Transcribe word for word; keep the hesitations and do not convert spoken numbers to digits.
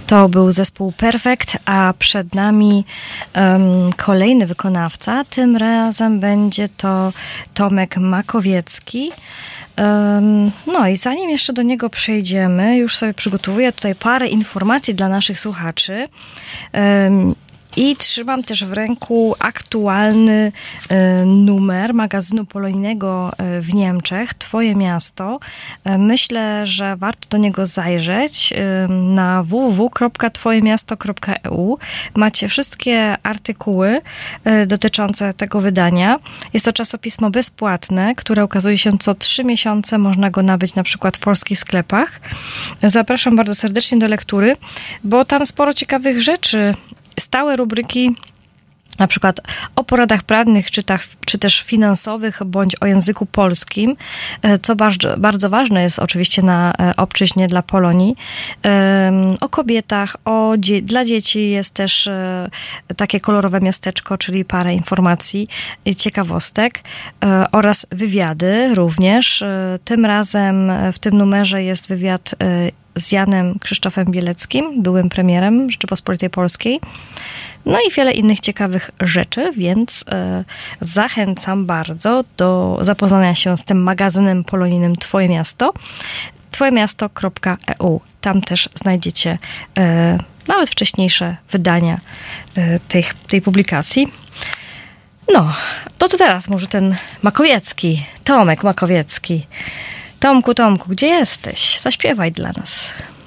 To był zespół Perfekt, a przed nami um, kolejny wykonawca. Tym razem będzie to Tomek Makowiecki. Um, no i zanim jeszcze do niego przejdziemy, już sobie przygotowuję tutaj parę informacji dla naszych słuchaczy. Um, I trzymam też w ręku aktualny y, numer magazynu polonijnego y, w Niemczech, Twoje miasto. Y, myślę, że warto do niego zajrzeć y, na w w w kropka twoje miasto kropka e u. Macie wszystkie artykuły y, dotyczące tego wydania. Jest to czasopismo bezpłatne, które ukazuje się co trzy miesiące. Można go nabyć na przykład w polskich sklepach. Zapraszam bardzo serdecznie do lektury, bo tam sporo ciekawych rzeczy. Stałe rubryki, na przykład o poradach prawnych, czy, tak, czy też finansowych, bądź o języku polskim, co bardzo, bardzo ważne jest oczywiście na obczyźnie dla Polonii. O kobietach, o dzie- dla dzieci jest też takie kolorowe miasteczko, czyli parę informacji, ciekawostek oraz wywiady również. Tym razem w tym numerze jest wywiad z Janem Krzysztofem Bieleckim, byłym premierem Rzeczypospolitej Polskiej. No i wiele innych ciekawych rzeczy, więc e, zachęcam bardzo do zapoznania się z tym magazynem polonijnym Twoje Miasto, twoje miasto kropka e u. Tam też znajdziecie e, nawet wcześniejsze wydania e, tej, tej publikacji. No, to, to teraz może ten Makowiecki, Tomek Makowiecki. Tomku, Tomku, gdzie jesteś? Zaśpiewaj dla nas.